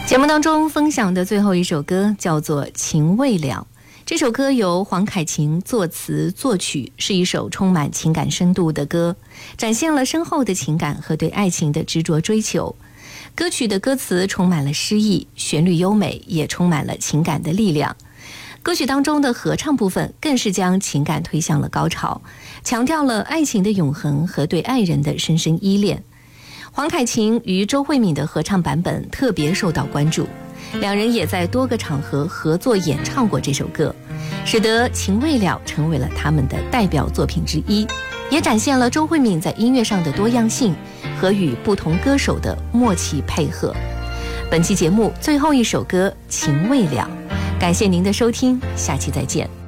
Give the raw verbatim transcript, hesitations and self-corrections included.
节目当中分享的最后一首歌叫做《情未了》，这首歌由黄凯芹作词作曲，是一首充满情感深度的歌，展现了深厚的情感和对爱情的执着追求。歌曲的歌词充满了诗意，旋律优美，也充满了情感的力量。歌曲当中的合唱部分更是将情感推向了高潮，强调了爱情的永恒和对爱人的深深依恋。黄凯芹与周慧敏的合唱版本特别受到关注，两人也在多个场合合作演唱过这首歌，使得《情未了》成为了他们的代表作品之一，也展现了周慧敏在音乐上的多样性和与不同歌手的默契配合。本期节目最后一首歌《情未了》，感谢您的收听，下期再见。